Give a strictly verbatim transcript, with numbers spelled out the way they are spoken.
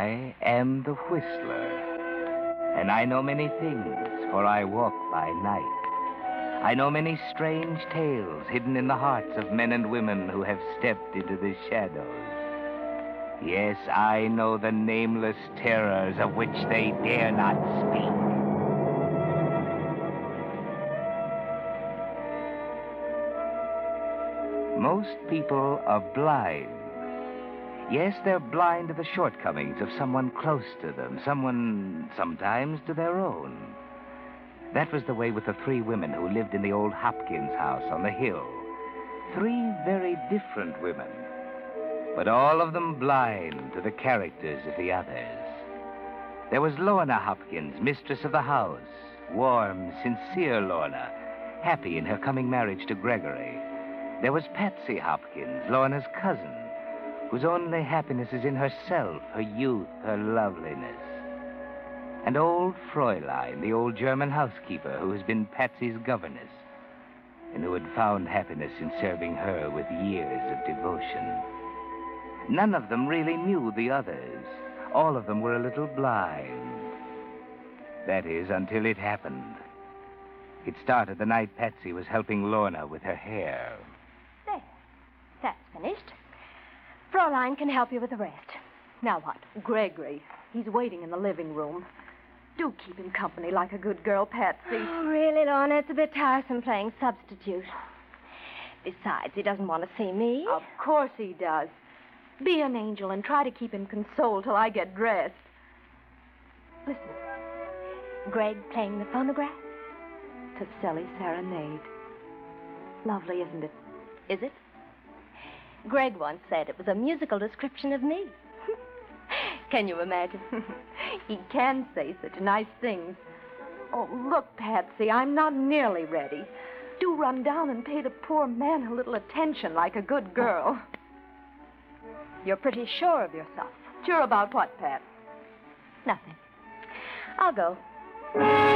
I am the Whistler, and I know many things, for I walk by night. I know many strange tales hidden in the hearts of men and women who have stepped into the shadows. Yes, I know the nameless terrors of which they dare not speak. Most people are blind. Yes, they're blind to the shortcomings of someone close to them, someone, sometimes, to their own. That was the way with the three women who lived in the old Hopkins house on the hill. Three very different women, but all of them blind to the characters of the others. There was Lorna Hopkins, mistress of the house, warm, sincere Lorna, happy in her coming marriage to Gregory. There was Patsy Hopkins, Lorna's cousin, whose only happiness is in herself, her youth, her loveliness. And old Fräulein, the old German housekeeper who has been Patsy's governess, and who had found happiness in serving her with years of devotion. None of them really knew the others. All of them were a little blind. That is, until it happened. It started the night Patsy was helping Lorna with her hair. There. That's finished. Fräulein can help you with the rest. Now what? Gregory. He's waiting in the living room. Do keep him company like a good girl, Patsy. Oh, really, Lorna? It's a bit tiresome playing substitute. Besides, he doesn't want to see me. Of course he does. Be an angel and try to keep him consoled till I get dressed. Listen. Greg playing the phonograph? Caselli Serenade. Lovely, isn't it? Is it? Greg once said it was a musical description of me. Can you imagine? He can say such nice things. Oh, look, Patsy, I'm not nearly ready. Do run down and pay the poor man a little attention like a good girl. You're pretty sure of yourself. Sure about what, Pat? Nothing. I'll go.